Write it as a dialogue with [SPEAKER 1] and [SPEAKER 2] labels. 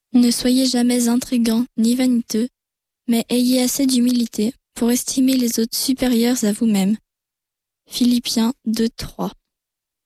[SPEAKER 1] Ne soyez jamais intrigants ni vaniteux, mais ayez assez d'humilité pour estimer les autres supérieurs à vous-même. Philippiens 2:3.